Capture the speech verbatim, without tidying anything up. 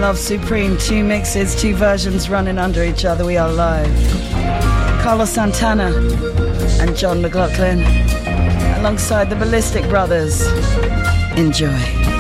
Love Supreme, two mixes, two versions running under each other. We are live. Carlos Santana and John McLaughlin alongside the Ballistic Brothers. Enjoy.